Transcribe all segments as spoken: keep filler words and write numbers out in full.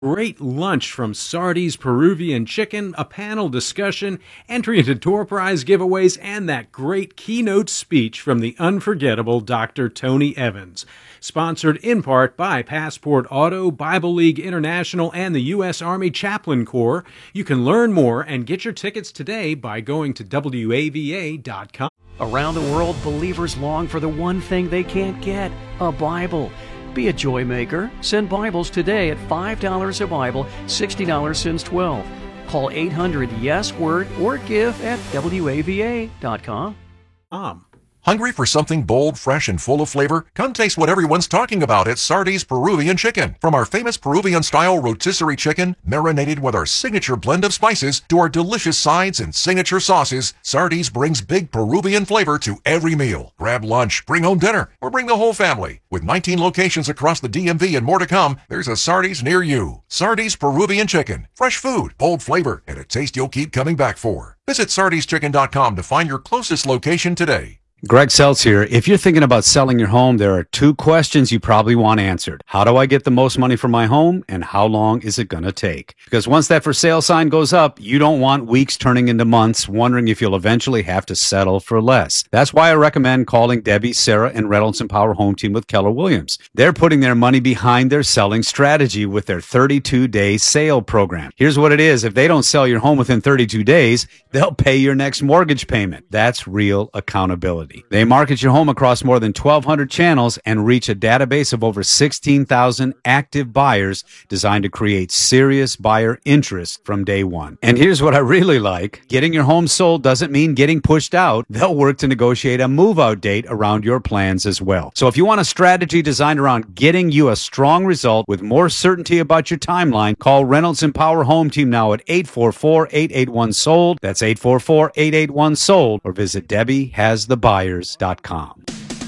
Great lunch from Sardi's Peruvian Chicken, a panel discussion, entry into door prize giveaways, and that great keynote speech from the unforgettable Doctor Tony Evans. Sponsored in part by Passport Auto, Bible League International, and the U S Army Chaplain Corps. You can learn more and get your tickets today by going to W A V A dot com. Around the world, believers long for the one thing they can't get, a Bible. Be a joy maker. Send Bibles today at five dollars a Bible, sixty dollars since twelve. Call eight hundred yes word or give at W A V A dot com. Um. Hungry for something bold, fresh, and full of flavor? Come taste what everyone's talking about at Sardi's Peruvian Chicken. From our famous Peruvian-style rotisserie chicken, marinated with our signature blend of spices, to our delicious sides and signature sauces, Sardi's brings big Peruvian flavor to every meal. Grab lunch, bring home dinner, or bring the whole family. With nineteen locations across the D M V and more to come, there's a Sardi's near you. Sardi's Peruvian Chicken. Fresh food, bold flavor, and a taste you'll keep coming back for. Visit sardis chicken dot com to find your closest location today. Greg Seltz here. If you're thinking about selling your home, there are two questions you probably want answered. How do I get the most money for my home, and how long is it going to take? Because once that for sale sign goes up, you don't want weeks turning into months wondering if you'll eventually have to settle for less. That's why I recommend calling Debbie, Sarah, and Reynolds and Power Home Team with Keller Williams. They're putting their money behind their selling strategy with their thirty-two day sale program. Here's what it is. If they don't sell your home within thirty-two days, they'll pay your next mortgage payment. That's real accountability. They market your home across more than twelve hundred channels and reach a database of over sixteen thousand active buyers designed to create serious buyer interest from day one. And here's what I really like. Getting your home sold doesn't mean getting pushed out. They'll work to negotiate a move-out date around your plans as well. So if you want a strategy designed around getting you a strong result with more certainty about your timeline, call Reynolds and Power Home Team now at eight four four, eight eight one, sold. That's eight four four, eight eight one, sold. Or visit Debbie Has The Buyers dot com.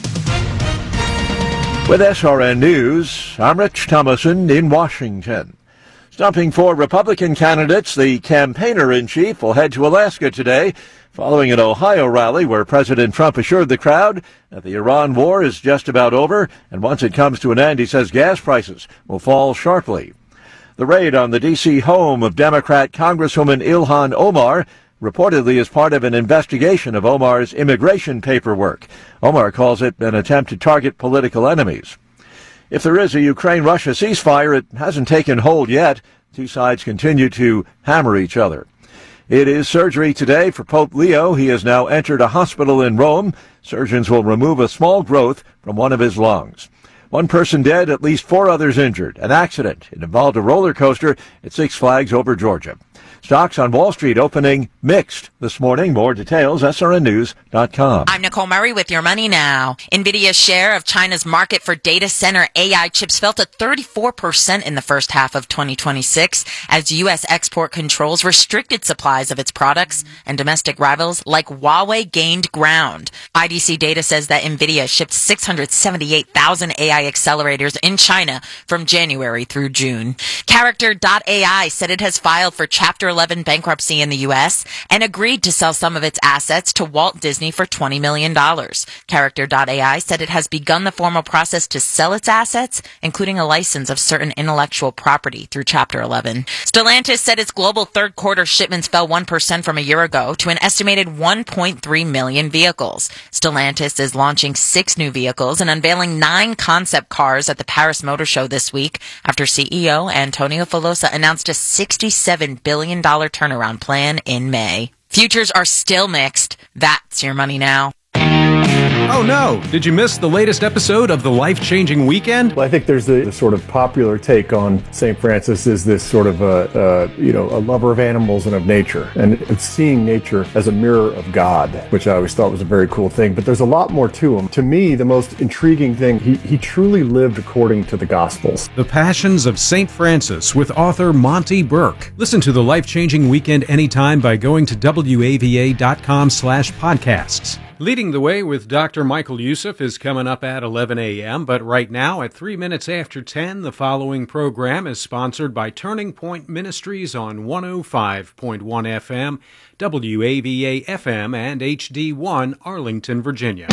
With S R N News, I'm Rich Thomason in Washington. Stumping for Republican candidates, the campaigner-in-chief will head to Alaska today following an Ohio rally where President Trump assured the crowd that the Iran war is just about over, and once it comes to an end, he says gas prices will fall sharply. The raid on the D C home of Democrat Congresswoman Ilhan Omar reportedly as part of an investigation of Omar's immigration paperwork. Omar calls it an attempt to target political enemies. If there is a Ukraine-Russia ceasefire, it hasn't taken hold yet. Two sides continue to hammer each other. It is surgery today for Pope Leo. He has now entered a hospital in Rome. Surgeons will remove a small growth from one of his lungs. One person dead, at least four others injured. An accident. It involved a roller coaster at Six Flags over Georgia. Stocks on Wall Street opening mixed this morning. More details, S R N news dot com. I'm Nicole Murray with Your Money Now. NVIDIA's share of China's market for data center A I chips fell to thirty-four percent in the first half of twenty twenty-six as U S export controls restricted supplies of its products and domestic rivals like Huawei gained ground. I D C data says that NVIDIA shipped six hundred seventy-eight thousand A I accelerators in China from January through June. Character dot A I said it has filed for Chapter eleven bankruptcy in the U S and agreed to sell some of its assets to Walt Disney for twenty million dollars. Character dot A I said it has begun the formal process to sell its assets, including a license of certain intellectual property through Chapter eleven. Stellantis said its global third quarter shipments fell one percent from a year ago to an estimated one point three million vehicles. Stellantis is launching six new vehicles and unveiling nine concept cars at the Paris Motor Show this week after C E O Antonio Filosa announced a sixty-seven billion dollars turnaround plan in May. Futures are still mixed. That's Your Money Now. Oh no! Did you miss the latest episode of The Life-Changing Weekend? Well, I think there's the, the sort of popular take on Saint Francis is this sort of a, a, you know, a lover of animals and of nature, and it's seeing nature as a mirror of God, which I always thought was a very cool thing. But there's a lot more to him. To me, the most intriguing thing, he, he truly lived according to the Gospels. The Passions of Saint Francis with author Monty Burke. Listen to The Life-Changing Weekend anytime by going to W A V A dot com slash podcasts. Leading the Way with Doctor Michael Youssef is coming up at eleven a.m., but right now at three minutes after ten, the following program is sponsored by Turning Point Ministries on one oh five point one F M, W A V A F M, and H D one, Arlington, Virginia.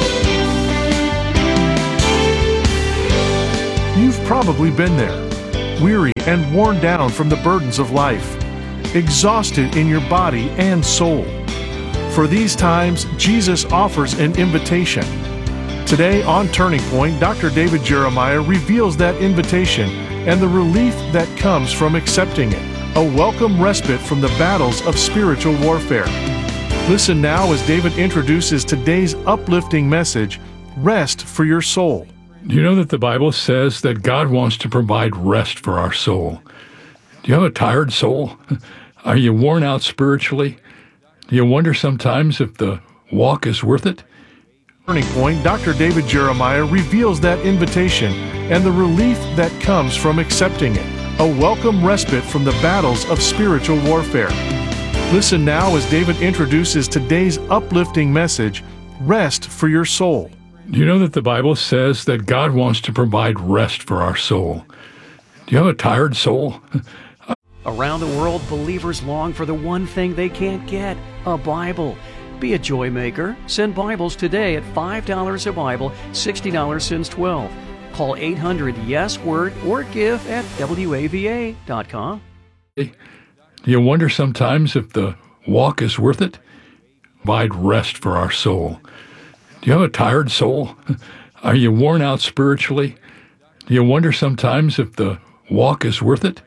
You've probably been there. weary and worn down from the burdens of life, exhausted in your body and soul. For these times, Jesus offers an invitation. Today on Turning Point, Doctor David Jeremiah reveals that invitation and the relief that comes from accepting it, a welcome respite from the battles of spiritual warfare. Listen now as David introduces today's uplifting message, Rest for Your Soul. Do you know that the Bible says that God wants to provide rest for our soul? Do you have a tired soul? Are you worn out spiritually? Do you wonder sometimes if the walk is worth it? Turning Point, Doctor David Jeremiah reveals that invitation and the relief that comes from accepting it, a welcome respite from the battles of spiritual warfare. Listen now as David introduces today's uplifting message, Rest for Your Soul. Do you know that the Bible says that God wants to provide rest for our soul? Do you have a tired soul? Around the world, believers long for the one thing they can't get, a Bible. Be a joy maker. Send Bibles today at five dollars a Bible, sixty dollars since twelve. Call eight hundred yes word or give at W A V A dot com. Do you wonder sometimes if the walk is worth it? Provide rest for our soul. Do you have a tired soul? Are you worn out spiritually? Do you wonder sometimes if the walk is worth it?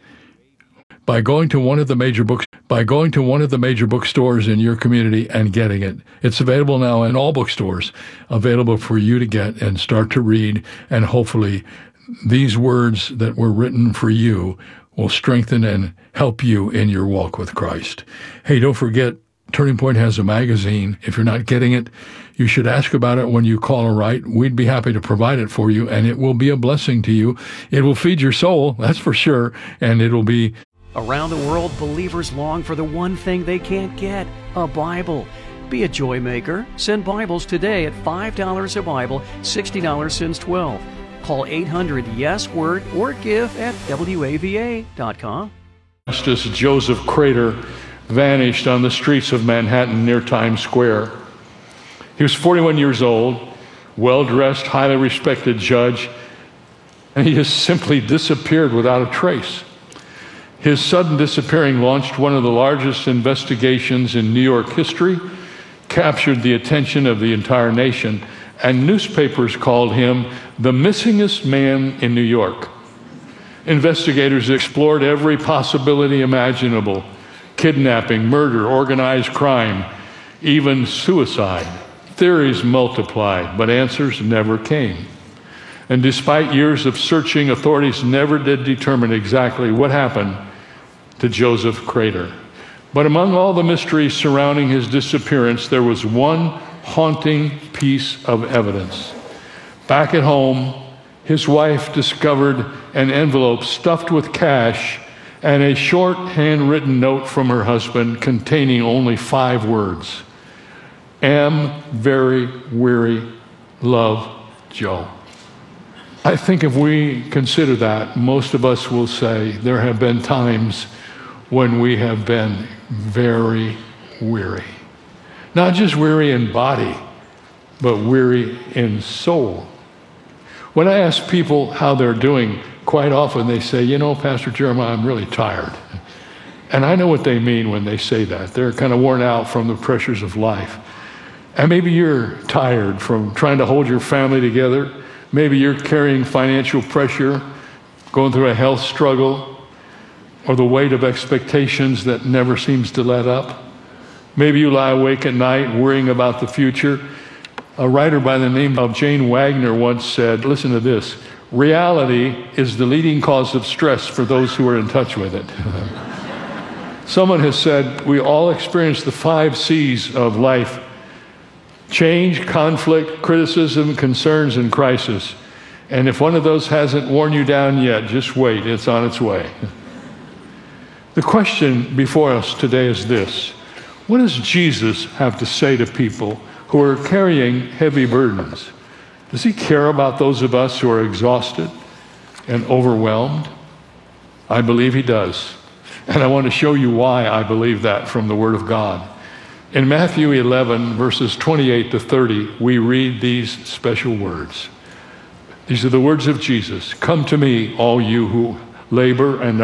By going to one of the major books, by going to one of the major bookstores in your community and getting it. It's available now in all bookstores, available for you to get and start to read, and hopefully these words that were written for you will strengthen and help you in your walk with Christ. Hey, don't forget, Turning Point has a magazine. If you're not getting it, you should ask about it when you call or write. We'd be happy to provide it for you, and it will be a blessing to you. It will feed your soul, that's for sure, and it'll be... Around the world, believers long for the one thing they can't get, a Bible. Be a joy maker. Send Bibles today at five dollars a Bible, sixty dollars since twelve. Call eight hundred yes word or give at W A V A dot com. Justice Joseph Crater vanished on the streets of Manhattan near Times Square. He was forty-one years old, well-dressed, highly respected judge, and he has simply disappeared without a trace. His sudden disappearing launched one of the largest investigations in New York history, captured the attention of the entire nation, and newspapers called him the missingest man in New York. Investigators explored every possibility imaginable: kidnapping, murder, organized crime, even suicide. Theories multiplied, but answers never came. And despite years of searching, authorities never did determine exactly what happened to Joseph Crater. But among all the mysteries surrounding his disappearance, there was one haunting piece of evidence. Back at home, his wife discovered an envelope stuffed with cash and a short handwritten note from her husband containing only five words: "Am very weary, love, Joe." I think if we consider that, most of us will say there have been times when we have been very weary. Not just weary in body, but weary in soul. When I ask people how they're doing, quite often they say, "You know, Pastor Jeremiah, I'm really tired." And I know what they mean when they say that. They're kind of worn out from the pressures of life. And maybe you're tired from trying to hold your family together. Maybe you're carrying financial pressure, going through a health struggle, or the weight of expectations that never seems to let up. Maybe you lie awake at night worrying about the future. A writer by the name of Jane Wagner once said, listen to this, "Reality is the leading cause of stress for those who are in touch with it." Someone has said, we all experience the five C's of life: change, conflict, criticism, concerns, and crisis. And if one of those hasn't worn you down yet, just wait, it's on its way. The question before us today is this: what does Jesus have to say to people who are carrying heavy burdens? Does he care about those of us who are exhausted and overwhelmed? I believe he does. And I want to show you why I believe that from the Word of God. In Matthew eleven, verses twenty-eight to thirty, we read these special words. These are the words of Jesus. "Come to me, all you who labor and